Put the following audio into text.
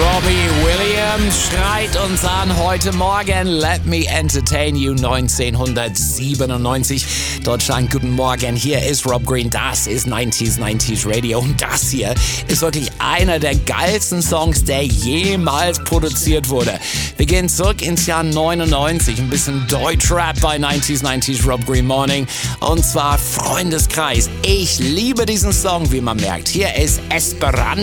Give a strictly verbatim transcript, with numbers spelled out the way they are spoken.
Robbie Williams schreit uns an heute Morgen. Let me entertain you neunzehnhundertsiebenundneunzig. Deutschland, guten Morgen. Hier ist Rob Green. Das ist neunzig neunzig Radio. Und das hier ist wirklich einer der geilsten Songs, der jemals produziert wurde. Wir gehen zurück ins Jahr neunundneunzig. Ein bisschen Deutschrap bei neunzig neunzig Rob Green Morning. Und zwar Freundeskreis. Ich liebe diesen Song, wie man merkt. Hier ist Esperanto.